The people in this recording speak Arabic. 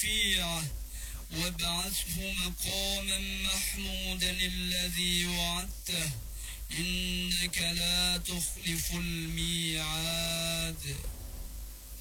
شفيعا وابعثه مقاما محمودا الذي وعدته إنك لا تخلف الميعاد.